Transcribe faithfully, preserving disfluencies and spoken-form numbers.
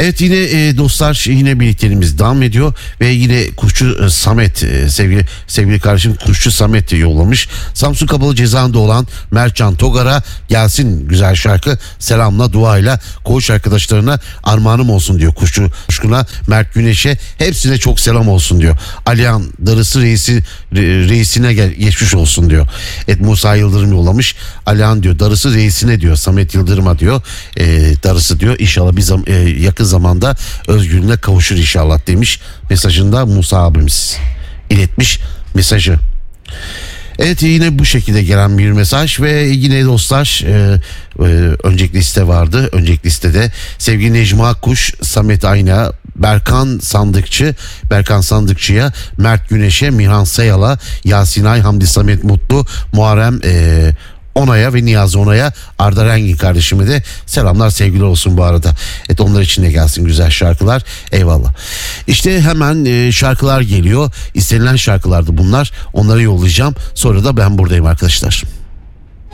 Evet, yine e, dostlar, yine birlikteliğimiz devam ediyor ve yine Kuşçu e, Samet, e, sevgili sevgili kardeşim Kuşçu Samet de yollamış. Samsun Kapalı Cezaevinde olan Mertcan Togar'a gelsin güzel şarkı, selamla duayla koğuş arkadaşlarına armağanım olsun diyor. Kuşçu Kuşkun'a, Mert Güneş'e, hepsine çok selam olsun diyor. Alihan Darısı reisi re, reisine gel, geçmiş olsun diyor. Et Musa Yıldırım yollamış. Alihan diyor darısı reisine diyor, Samet Yıldırım'a diyor, e, darısı diyor inşallah bir zam, e, yakın zamanda özgürlüğüne kavuşur inşallah demiş. Mesajında Musa abimiz iletmiş mesajı. Evet, yine bu şekilde gelen bir mesaj ve yine dostlar e, e, önceki liste vardı. Önceki listede sevgili Necmi Akkuş, Samet Ayna, Berkan Sandıkçı, Berkan Sandıkçı'ya, Mert Güneş'e, Mihan Sayal'a, Yasin Ay, Hamdi Samet Mutlu, Muharrem e, Onay'a ve Niyazi Onay'a, Arda Rengin kardeşime de selamlar, sevgiler olsun bu arada. Evet, onlar için de gelsin güzel şarkılar. Eyvallah. İşte hemen e, şarkılar geliyor. İstenilen şarkılardı bunlar. Onları yollayacağım. Sonra da ben buradayım arkadaşlar.